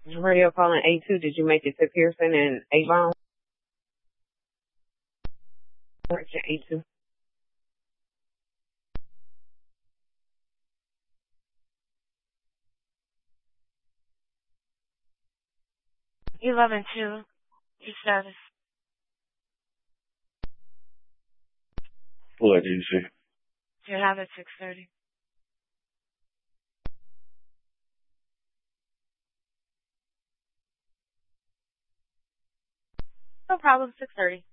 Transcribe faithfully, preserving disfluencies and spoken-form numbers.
Radio calling A two. Did you make it to Pearson and Avon? A two. Eleven two. Your service. What did you say? You have at six thirty. No problem. Six thirty.